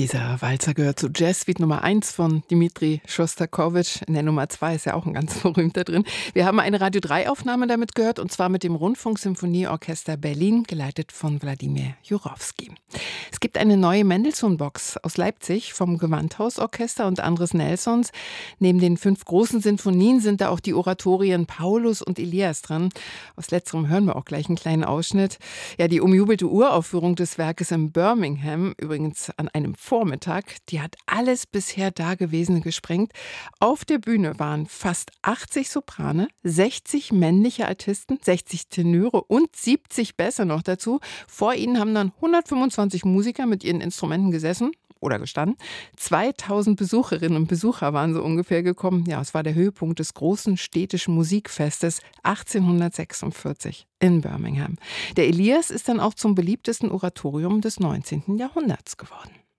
Dieser Walzer gehört zu Jazz Suite Nummer 1 von Dmitri Schostakowitsch. In der Nummer 2 ist ja auch ein ganz berühmter drin. Wir haben eine Radio-3-Aufnahme damit gehört, und zwar mit dem Rundfunksymphonieorchester Berlin, geleitet von Wladimir Jurowski. Es gibt eine neue Mendelssohn-Box aus Leipzig vom Gewandhausorchester und Andres Nelsons. Neben den 5 großen Sinfonien sind da auch die Oratorien Paulus und Elias dran. Aus letzterem hören wir auch gleich einen kleinen Ausschnitt. Ja, die umjubelte Uraufführung des Werkes in Birmingham, übrigens an einem Vormittag, die hat alles bisher Dagewesene gesprengt. Auf der Bühne waren fast 80 Soprane, 60 männliche Altisten, 60 Tenöre und 70 Bässe noch dazu. Vor ihnen haben dann 125 Musiker mit ihren Instrumenten gesessen oder gestanden. 2000 Besucherinnen und Besucher waren so ungefähr gekommen. Ja, es war der Höhepunkt des großen städtischen Musikfestes 1846 in Birmingham. Der Elias ist dann auch zum beliebtesten Oratorium des 19. Jahrhunderts geworden.